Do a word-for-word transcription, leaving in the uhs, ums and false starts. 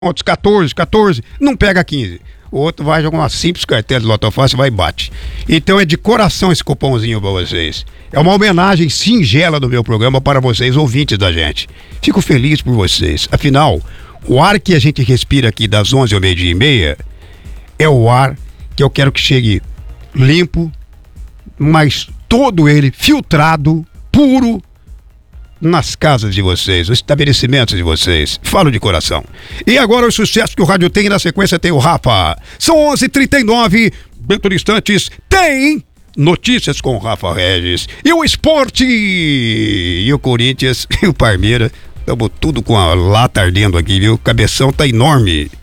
Outros quatorze, quatorze, não pega quinze. O outro vai jogar uma simples cartela de Lotofácil e vai e bate. Então é de coração esse cupomzinho pra vocês. É uma homenagem singela do meu programa para vocês, ouvintes da gente. Fico feliz por vocês. Afinal, o ar que a gente respira aqui das onze ao meio-dia e meia é o ar que eu quero que chegue limpo, mas todo ele filtrado, puro, nas casas de vocês, nos estabelecimentos de vocês. Falo de coração. E agora o sucesso que o rádio tem, na sequência tem o Rafa. São onze e trinta e nove, dentro de instantes tem notícias com o Rafa Regis. E o esporte, e o Corinthians, e o Palmeiras. Estamos tudo com a lata ardendo aqui, viu? O cabeção tá enorme.